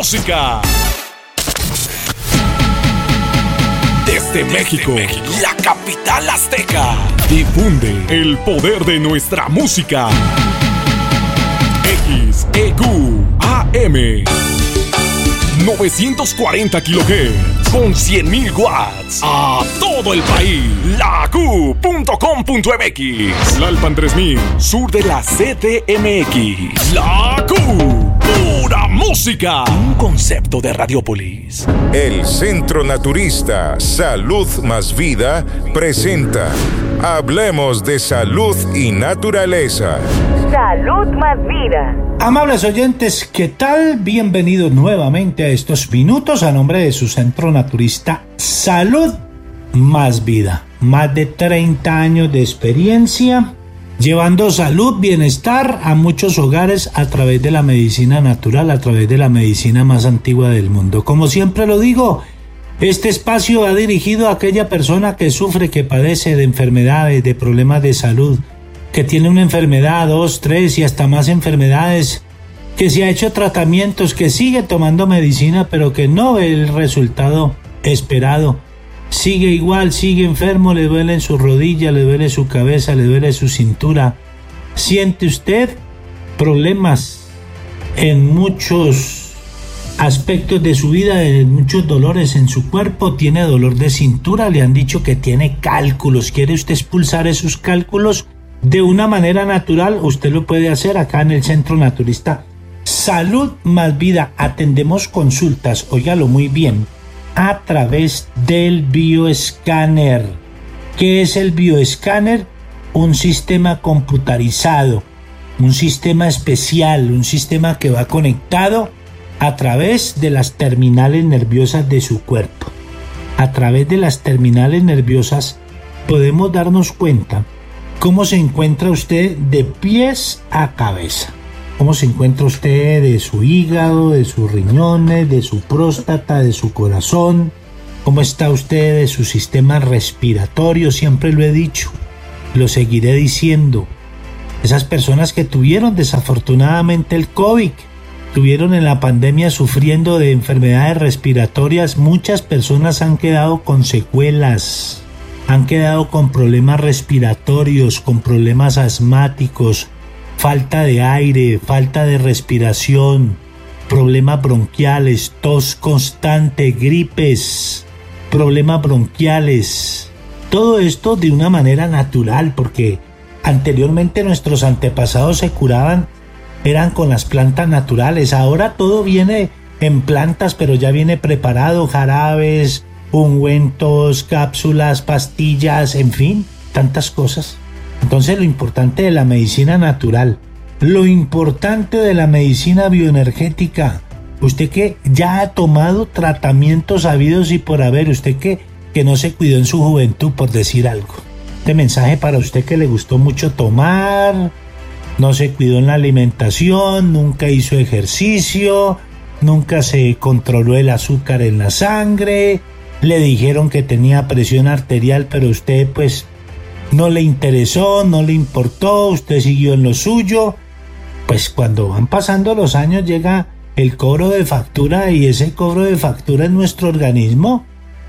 música. Desde México, la capital azteca, difunde el poder de nuestra música. XEQ AM 940 kHz con 100.000 watts a todo el país. LaQ.com.mx, Lalpan 3000, sur de la CDMX. La Q, pura música. Un concepto de Radiopolis. El Centro Naturista Salud Más Vida presenta Hablemos de Salud y Naturaleza. Salud Más Vida. Amables oyentes, ¿qué tal? Bienvenidos nuevamente a estos minutos a nombre de su Centro Naturista Salud Más Vida. Más de 30 años de experiencia, llevando salud, bienestar a muchos hogares a través de la medicina natural, a través de la medicina más antigua del mundo. Como siempre lo digo, este espacio va dirigido a aquella persona que sufre, que padece de enfermedades, de problemas de salud, que tiene una enfermedad, 2, 3 y hasta más enfermedades, que se ha hecho tratamientos, que sigue tomando medicina pero que no ve el resultado esperado. Sigue igual, sigue enfermo, le duele su rodilla, le duele su cabeza, le duele su cintura. ¿Siente usted problemas en muchos aspectos de su vida, en muchos dolores en su cuerpo? ¿Tiene dolor de cintura? Le han dicho que tiene cálculos. ¿Quiere usted expulsar esos cálculos de una manera natural? Usted lo puede hacer acá en el Centro Naturista Salud Más Vida. Atendemos consultas, óigalo muy bien, a través del bioescáner. ¿Qué es el bioescáner? Un sistema computarizado, un sistema especial, un sistema que va conectado a través de las terminales nerviosas de su cuerpo. A través de las terminales nerviosas podemos darnos cuenta cómo se encuentra usted de pies a cabeza. Cómo se encuentra usted de su hígado, de sus riñones, de su próstata, de su corazón. Cómo está usted de su sistema respiratorio. Siempre lo he dicho, lo seguiré diciendo. Esas personas que tuvieron desafortunadamente el COVID, estuvieron en la pandemia sufriendo de enfermedades respiratorias, muchas personas han quedado con secuelas. Han quedado con problemas respiratorios, con problemas asmáticos, falta de aire, falta de respiración, problemas bronquiales, tos constante, gripes, problemas bronquiales. Todo esto de una manera natural, porque anteriormente nuestros antepasados se curaban, eran con las plantas naturales. Ahora todo viene en plantas, pero ya viene preparado, jarabes, ungüentos, cápsulas, pastillas, en fin, tantas cosas. Entonces lo importante de la medicina natural, lo importante de la medicina bioenergética, usted que ya ha tomado tratamientos habidos y por haber, usted que no se cuidó en su juventud, por decir algo. Este mensaje para usted que le gustó mucho tomar, no se cuidó en la alimentación, nunca hizo ejercicio, nunca se controló el azúcar en la sangre, le dijeron que tenía presión arterial, pero usted pues no le interesó, no le importó, usted siguió en lo suyo. Pues cuando van pasando los años llega el cobro de factura, y ese cobro de factura en nuestro organismo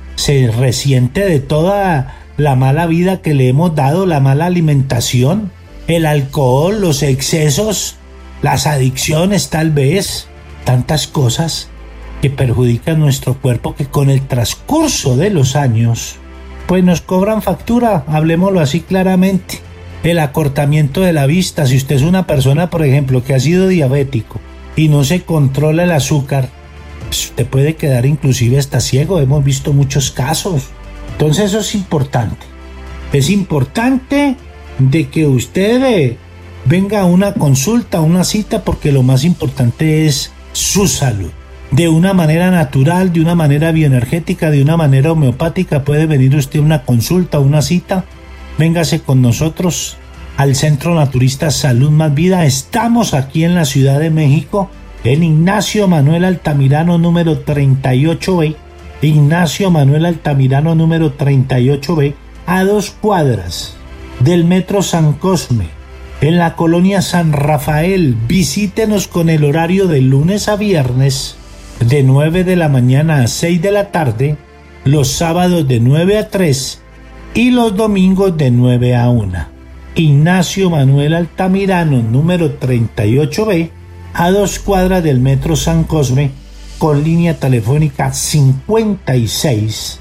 se resiente de toda la mala vida que le hemos dado, la mala alimentación, el alcohol, los excesos, las adicciones tal vez, tantas cosas que perjudican nuestro cuerpo, que con el transcurso de los años pues nos cobran factura. Hablemoslo así claramente. El acortamiento de la vista. Si usted es una persona, por ejemplo, que ha sido diabético y no se controla el azúcar, pues usted puede quedar inclusive hasta ciego. Hemos visto muchos casos. Entonces eso es importante. Es importante de que usted venga a una consulta, a una cita, porque lo más importante es su salud. De una manera natural, de una manera bioenergética, de una manera homeopática, puede venir usted a una consulta, a una cita. Véngase con nosotros al Centro Naturista Salud Más Vida. Estamos aquí en la Ciudad de México, en Ignacio Manuel Altamirano número 38B. Ignacio Manuel Altamirano número 38B, a 2 cuadras del Metro San Cosme, en la colonia San Rafael. Visítenos con el horario de lunes a viernes de 9 de la mañana a 6 de la tarde, los sábados de 9 a 3 y los domingos de 9 a 1. Ignacio Manuel Altamirano, número 38B, a 2 cuadras del Metro San Cosme, con línea telefónica 56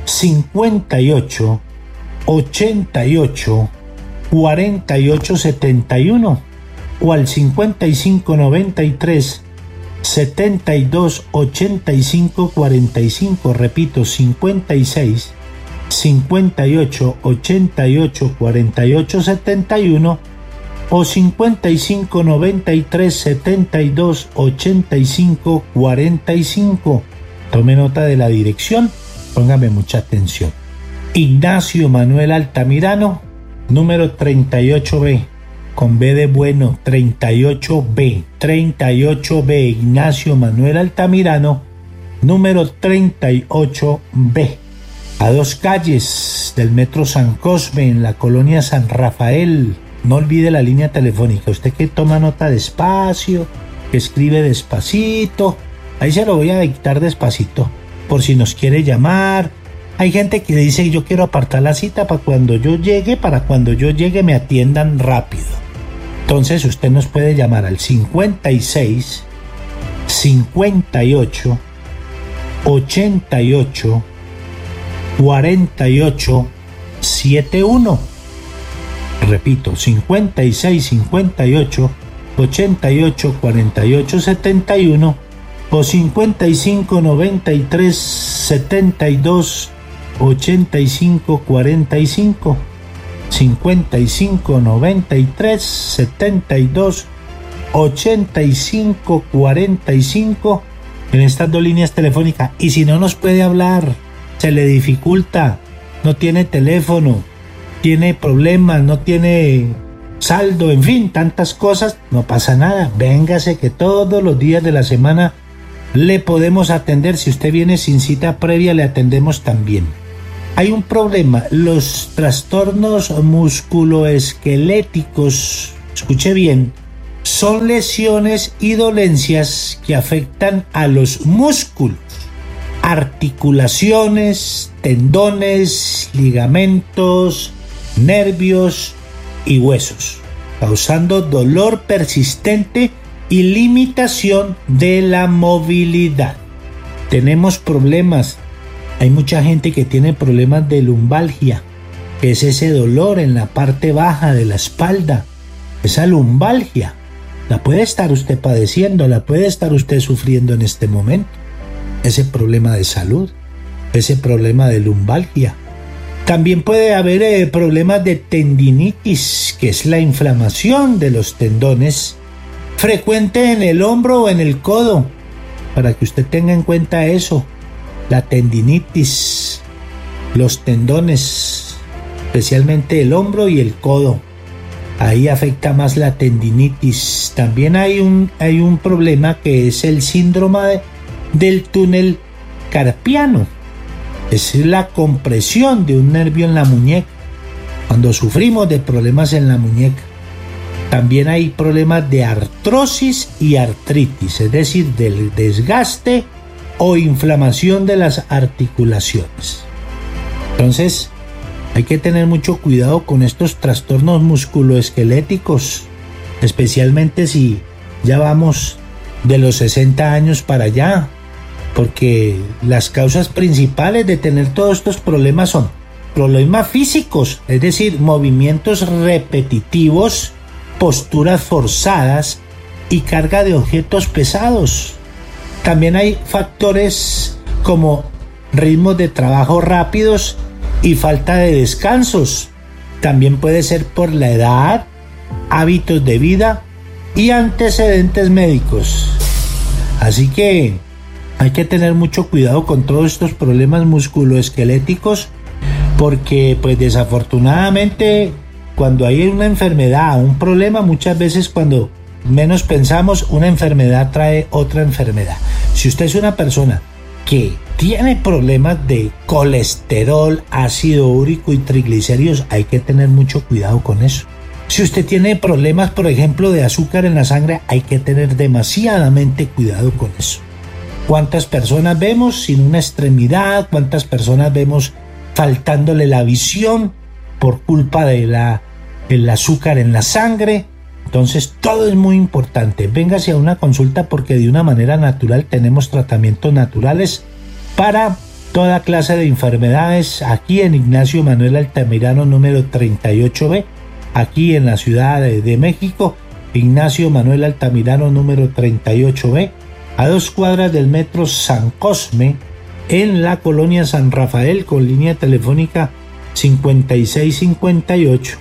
58 88 48 71 o al 55 93 72 85 45, repito, 56 58 88 48 71 o 55 93 72 85 45. Tome nota de la dirección, póngame mucha atención. Ignacio Manuel Altamirano, número 38B, con B de bueno, 38B, Ignacio Manuel Altamirano, número 38B, a 2 calles del Metro San Cosme, en la colonia San Rafael. No olvide la línea telefónica. Usted que toma nota despacio, que escribe despacito, ahí se lo voy a dictar despacito, por si nos quiere llamar. Hay gente que dice: yo quiero apartar la cita para cuando yo llegue me atiendan rápido. Entonces usted nos puede llamar al 56 58 88 48 71. Repito, 56 58 88 48 71 o 55 93 72 85 45. 55 93 72 85 45 en estas 2 líneas telefónicas. Y si no nos puede hablar, se le dificulta, no tiene teléfono, tiene problemas, no tiene saldo, en fin, tantas cosas, no pasa nada. Véngase, que todos los días de la semana le podemos atender. Si usted viene sin cita previa, le atendemos también. Hay un problema: los trastornos musculoesqueléticos, escuche bien, son lesiones y dolencias que afectan a los músculos, articulaciones, tendones, ligamentos, nervios y huesos, causando dolor persistente y limitación de la movilidad. Tenemos problemas. Hay mucha gente que tiene problemas de lumbalgia, que es ese dolor en la parte baja de la espalda. Esa lumbalgia la puede estar usted padeciendo, la puede estar usted sufriendo en este momento. Ese problema de salud, ese problema de lumbalgia. También puede haber problemas de tendinitis, que es la inflamación de los tendones, frecuente en el hombro o en el codo, para que usted tenga en cuenta eso. La tendinitis, los tendones, especialmente el hombro y el codo, ahí afecta más la tendinitis. También hay un problema que es el síndrome del túnel carpiano. Es la compresión de un nervio en la muñeca, cuando sufrimos de problemas en la muñeca. También hay problemas de artrosis y artritis, es decir, del desgaste o inflamación de las articulaciones. Entonces, hay que tener mucho cuidado con estos trastornos musculoesqueléticos, especialmente si ya vamos de los 60 años para allá, porque las causas principales de tener todos estos problemas son problemas físicos, es decir, movimientos repetitivos, posturas forzadas y carga de objetos pesados. También hay factores como ritmos de trabajo rápidos y falta de descansos. También puede ser por la edad, hábitos de vida y antecedentes médicos. Así que hay que tener mucho cuidado con todos estos problemas musculoesqueléticos, porque pues desafortunadamente cuando hay una enfermedad, un problema, muchas veces cuando menos pensamos, una enfermedad trae otra enfermedad. Si usted es una persona que tiene problemas de colesterol, ácido úrico y triglicéridos, hay que tener mucho cuidado con eso. Si usted tiene problemas, por ejemplo, de azúcar en la sangre, hay que tener demasiadamente cuidado con eso. ¿Cuántas personas vemos sin una extremidad? ¿Cuántas personas vemos faltándole la visión por culpa del azúcar en la sangre? Entonces todo es muy importante. Véngase a una consulta porque de una manera natural tenemos tratamientos naturales para toda clase de enfermedades aquí en Ignacio Manuel Altamirano número 38B, aquí en la Ciudad de México. Ignacio Manuel Altamirano número 38B, a 2 cuadras del metro San Cosme, en la colonia San Rafael, con línea telefónica 5658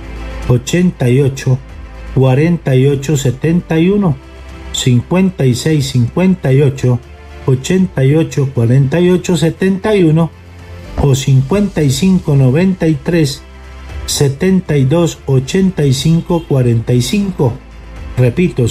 88 48 71, 5658 88 48 71 o 5593 72 85 45. Repito,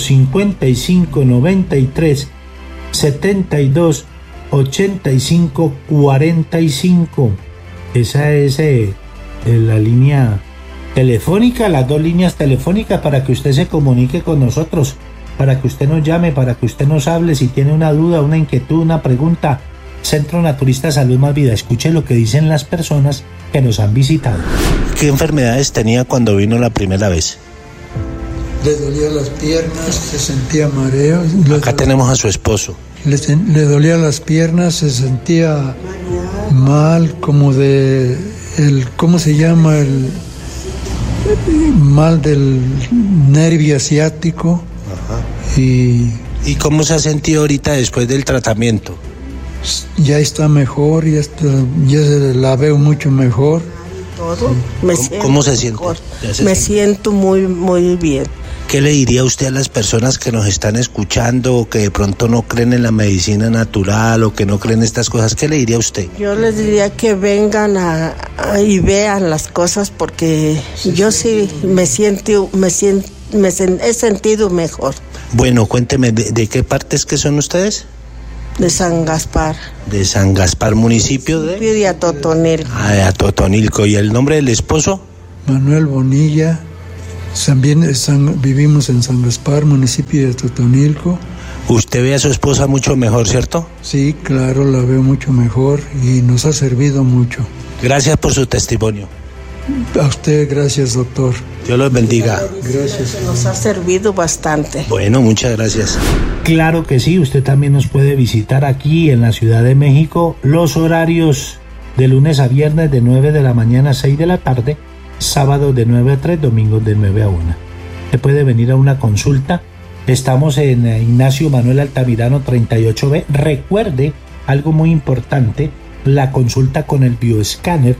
5593 72 85 45. Esa es la línea telefónica, las 2 líneas telefónicas para que usted se comunique con nosotros, para que usted nos llame, para que usted nos hable si tiene una duda, una inquietud, una pregunta. Centro Naturista Salud Más Vida. Escuche lo que dicen las personas que nos han visitado. ¿Qué enfermedades tenía cuando vino la primera vez? Le dolían las piernas, se sentía mareo. Acá tenemos a su esposo. Le dolían las piernas, se sentía mal, como de ¿cómo se llama? El mal del nervio asiático. Ajá. ¿Y cómo se ha sentido ahorita después del tratamiento? Ya está mejor, ya se la veo mucho mejor. Todo. ¿Cómo se siente? Me siento muy, muy bien. ¿Qué le diría usted a las personas que nos están escuchando o que de pronto no creen en la medicina natural o que no creen estas cosas? ¿Qué le diría usted? Yo les diría que vengan y vean las cosas porque yo sí he sentido mejor. Bueno, cuénteme, ¿de qué partes que son ustedes? De San Gaspar. De San Gaspar, municipio de... De Atotonilco. De Atotonilco. ¿Y el nombre del esposo? Manuel Bonilla. También vivimos en San Gaspar, municipio de Atotonilco. Usted ve a su esposa mucho mejor, ¿cierto? Sí, claro, la veo mucho mejor y nos ha servido mucho. Gracias por su testimonio. A usted, gracias, doctor. Dios los bendiga. Gracias. Nos ha servido bastante. Bueno, muchas gracias. Claro que sí, usted también nos puede visitar aquí en la Ciudad de México. Los horarios de lunes a viernes de 9 de la mañana a 6 de la tarde, sábado de 9 a 3, domingos de 9 a 1. Se puede venir a una consulta. Estamos en Ignacio Manuel Altamirano 38B. Recuerde algo muy importante, la consulta con el bioescáner,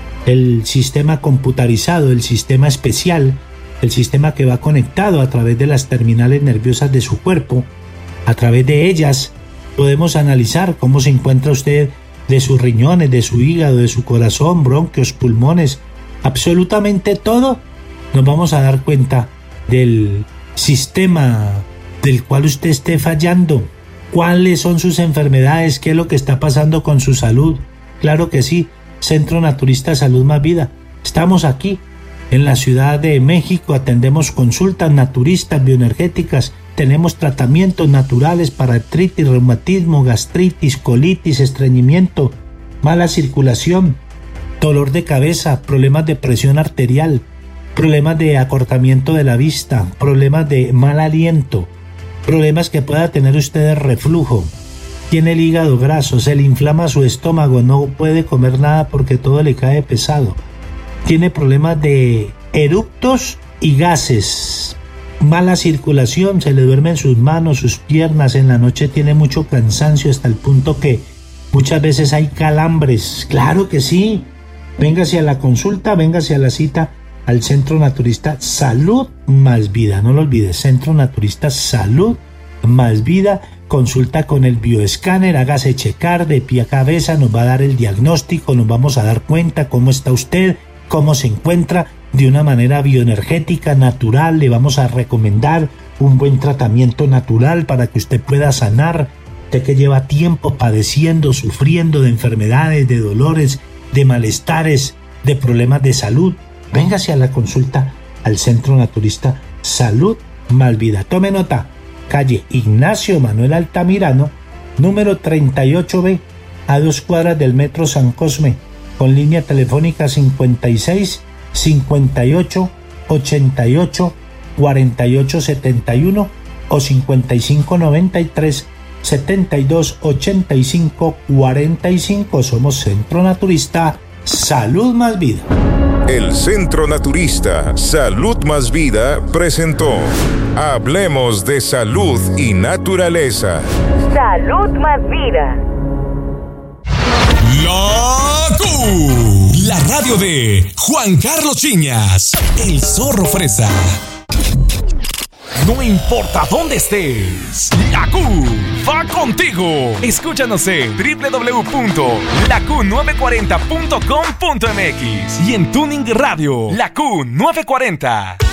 el sistema computarizado, el sistema especial, el sistema que va conectado a través de las terminales nerviosas de su cuerpo. A través de ellas podemos analizar cómo se encuentra usted de sus riñones, de su hígado, de su corazón, bronquios, pulmones, absolutamente todo. Nos vamos a dar cuenta del sistema del cual usted esté fallando, cuáles son sus enfermedades, qué es lo que está pasando con su salud. Claro que sí, Centro Naturista Salud Más Vida. Estamos aquí en la Ciudad de México, atendemos consultas naturistas, bioenergéticas, tenemos tratamientos naturales para artritis, reumatismo, gastritis, colitis, estreñimiento, mala circulación, dolor de cabeza, problemas de presión arterial, problemas de acortamiento de la vista, problemas de mal aliento, problemas que pueda tener usted de reflujo. Tiene el hígado graso, se le inflama su estómago, no puede comer nada porque todo le cae pesado. Tiene problemas de eructos y gases, mala circulación, se le duermen sus manos, sus piernas, en la noche tiene mucho cansancio hasta el punto que muchas veces hay calambres. Claro que sí, véngase a la consulta, véngase a la cita al Centro Naturista Salud Más Vida. No lo olvides, Centro Naturista Salud Más Vida. Consulta con el bioescáner, hágase checar de pie a cabeza, nos va a dar el diagnóstico, nos vamos a dar cuenta cómo está usted, cómo se encuentra de una manera bioenergética, natural. Le vamos a recomendar un buen tratamiento natural para que usted pueda sanar. Usted que lleva tiempo padeciendo, sufriendo de enfermedades, de dolores, de malestares, de problemas de salud, véngase a la consulta al Centro Naturista Salud Más Vida. Tome nota, calle Ignacio Manuel Altamirano número 38B, a 2 cuadras del Metro San Cosme, con línea telefónica 56 58 88 48 71 o 55 93 72 85 45. Somos Centro Naturista Salud Más Vida. El Centro Naturista Salud Más Vida presentó Hablemos de Salud y Naturaleza. Salud Más Vida. La radio de Juan Carlos Chiñas, el zorro fresa. No importa dónde estés, la Q va contigo. Escúchanos en www.laQ940.com.mx y en Tuning Radio, la Q940.